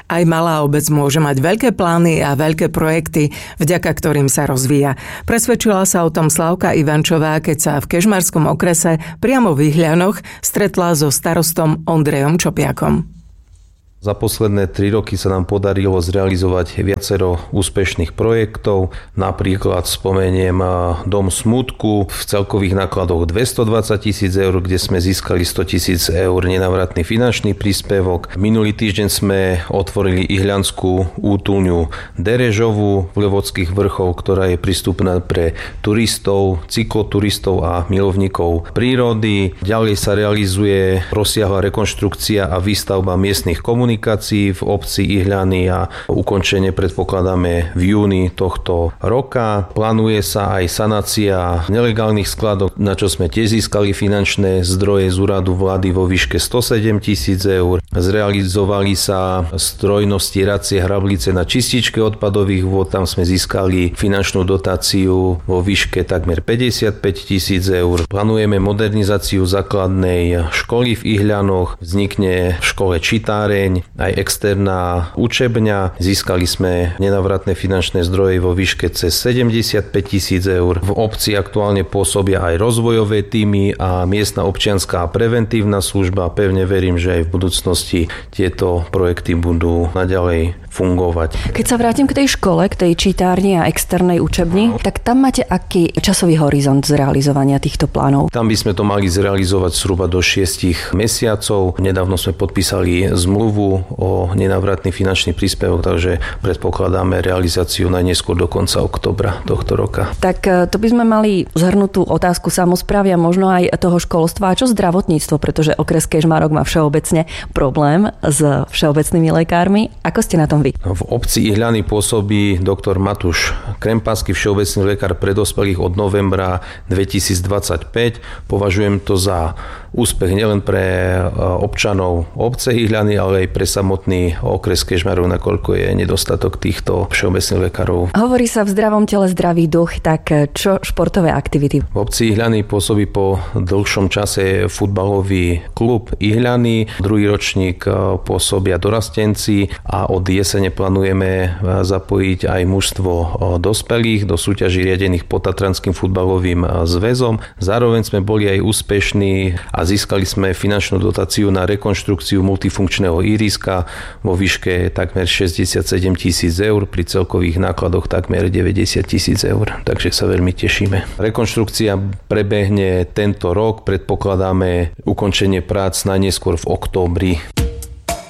Aj malá obec môže mať veľké plány a veľké projekty, vďaka ktorým sa rozvíja. Presvedčila sa o tom Slavka Ivančová, keď sa v Kežmarskom okrese priamo v Ihľanoch stretla so starostom Ondrejom Čopiakom. Za posledné 3 roky sa nám podarilo zrealizovať viacero úspešných projektov. Napríklad spomeniem Dom smutku v celkových nákladoch 220 000 eur, kde sme získali 100 000 eur nenávratný finančný príspevok. Minulý týždeň sme otvorili ihľanskú útulňu Derežovu v Levodských vrchoch, ktorá je prístupná pre turistov, cykloturistov a milovníkov prírody. Ďalej sa realizuje rozsiahla rekonštrukcia a výstavba miestnych komunikácií v obci Ihľany a ukončenie predpokladáme v júni tohto roka. Plánuje sa aj sanácia nelegálnych skladov, na čo sme tiež získali finančné zdroje z úradu vlády vo výške 107 000 eur. Zrealizovali sa strojno stieracie hrablice na čističke odpadových vôd, tam sme získali finančnú dotáciu vo výške takmer 55 000 eur. Plánujeme modernizáciu základnej školy v Ihľanoch, vznikne v škole čitáreň, aj externá učebňa. Získali sme nenávratné finančné zdroje vo výške cez 75 000 eur. V obci aktuálne pôsobia aj rozvojové tímy a miestna občianská a preventívna služba. Pevne verím, že aj v budúcnosti tieto projekty budú naďalej fungovať. Keď sa vrátim k tej škole, k tej čítárni a externej učebni, tak tam máte aký časový horizont zrealizovania týchto plánov? Tam by sme to mali zrealizovať zhruba do 6 mesiacov. Nedávno sme podpísali zmluvu o nenávratný finančný príspevok, takže predpokladáme realizáciu najneskôr do konca októbra tohto roka. Tak to by sme mali zhrnutú otázku samosprávy a možno aj toho školstva. A čo zdravotníctvo, pretože okres Kežmarok má všeobecne problém s všeobecnými lekármi. Ako ste na tom vy? V obci Ihľany pôsobí doktor Matúš Krempánsky, všeobecný lekár pre dospelých od novembra 2025. Považujem to za úspech nielen pre občanov obce Ihľany, ale aj pre samotný okres Kežmarok, nakoľko je nedostatok týchto všeobecných lekárov. Hovorí sa v zdravom tele zdravý duch, tak čo športové aktivity? V obci Ihľany pôsobí po dlhšom čase futbalový klub Ihľany. Druhý ročník pôsobia dorastenci a od jesene plánujeme zapojiť aj mužstvo dospelých do súťaží riadených Potatranským futbalovým zväzom. Zároveň sme boli aj úspešní a získali sme finančnú dotáciu na rekonštrukciu multifunkčného ihriska vo výške takmer 67 000 eur pri celkových nákladoch takmer 90 000 eur. Takže sa veľmi tešíme. Rekonštrukcia prebehne tento rok, predpokladáme ukončenie prác najneskôr v októbri.